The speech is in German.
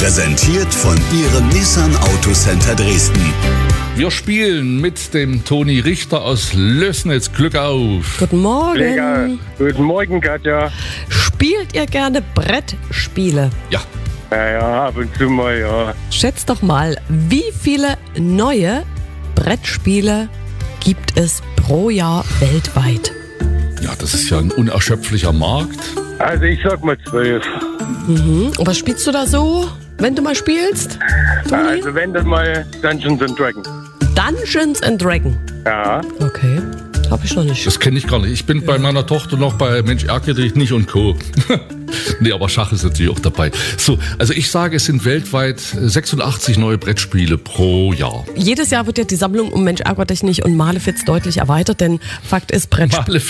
Präsentiert von Ihrem Nissan Autocenter Dresden. Wir spielen mit dem Toni Richter aus Lößnitz. Glück auf. Guten Morgen. Lecker. Guten Morgen, Katja. Spielt ihr gerne Brettspiele? Ja, Ja, ab und zu mal, ja. Schätzt doch mal, wie viele neue Brettspiele gibt es pro Jahr weltweit? ja, das ist ja ein unerschöpflicher Markt. Also ich sag mal 12. Und was spielst du da so, wenn du mal spielst? Toni? Also wenn das mal Dungeons and Dragons. Dungeons and Dragons. Ja. Okay, habe ich noch nicht. Das kenne ich gar nicht. Ich bin bei meiner Tochter noch bei Mensch ärgere dich nicht und Co. Nee, aber Schach ist natürlich auch dabei. So, also ich sage, es sind weltweit 86 neue Brettspiele pro Jahr. Jedes Jahr wird ja die Sammlung um Mensch ärgere dich nicht und Malefiz deutlich erweitert, denn Fakt ist, Brettspiele